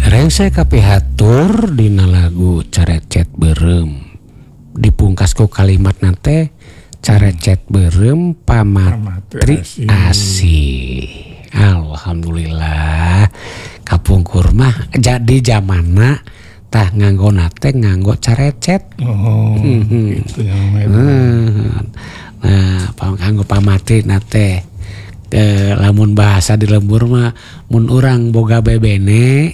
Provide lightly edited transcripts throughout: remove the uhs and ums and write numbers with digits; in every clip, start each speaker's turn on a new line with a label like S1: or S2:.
S1: Rengse kapihatur dina lagu carecet berem dipungkas ku kalimat nate carecet berem pamatri asih. Alhamdulillah kapungkur mah jadi zamanna tah nganggo nate nganggo carecet.
S2: Gitu yang
S1: Nah, nganggo pamatri nate lamun bahasa di lembur mah mun urang boga bebene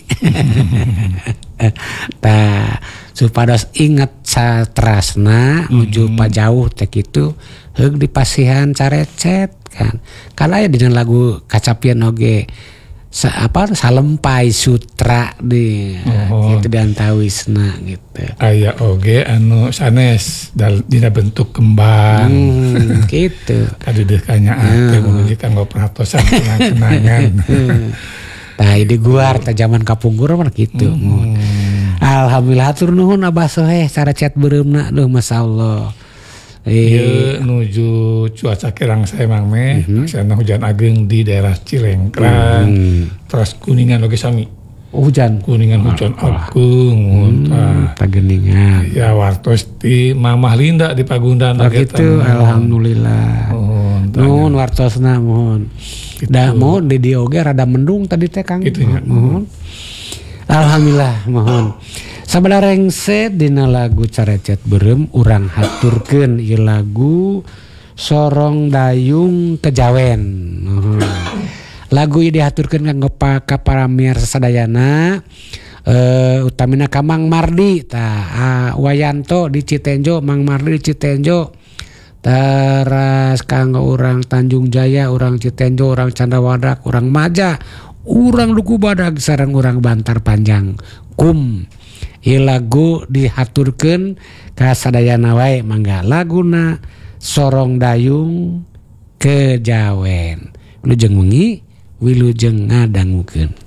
S1: tah supados inget satrasna nuju pajauh teh kitu heug dipasihan carecet kan kana aya dina lagu kacapian oge salempai sutra di kitu diantawisna gitu
S2: aya oge anu sanes dina bentuk kembang
S1: gitu
S2: kadeudeuk kanyaan teh menuju kanggo perhatosan kenang-kenangan.
S1: Tah di guar teh zaman kapungkur mah kitu. Alhamdulillah hatur nuhun Abah Soeh carecet bereumna duh masyaallah.
S2: Ieu nuju cuaca kirang saemang meh sana hujan ageng di daerah Cilengkrang terus Kuningan oge sami
S1: hujan
S2: hujan agung
S1: pageningan
S2: ya wartos di Mamah Linda di Pagundan
S1: gitu. Alhamdulillah nuhun wartosna mohon da mohon di oge rada mendung tadi teh Kang mohon alhamdulillah mohon sabada rengse dina lagu carecet berem urang haturkeun ieu lagu Sorong Dayung Kejawen. Lagu ieu dihaturkeun kanggo para pamirsa sadayana utamina ka Mang Mardi tah Wayanto di Citenjo, Mang Mardi di Citenjo. Teras kanggo urang Tanjung Jaya, urang Citenjo, urang Candawadak, urang Maja, urang Duku Badag sareng urang Bantar Panjang. Ieu lagu dihaturkeun ka sadayana wae mangga laguna Sorong Dayung Kejawen. Wilujeng wengi wilujeng ngadangukeun.